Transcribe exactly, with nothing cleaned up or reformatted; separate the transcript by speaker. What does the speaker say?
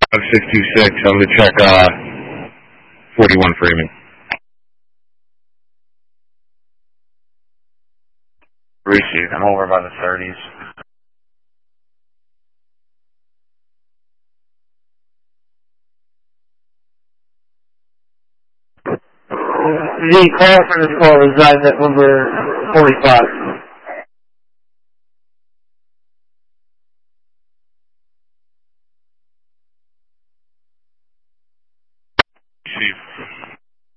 Speaker 1: six two six, I'm going to check uh, forty-one Freeman. Receive, I'm over by the thirties.
Speaker 2: The call for this call is at number forty-five.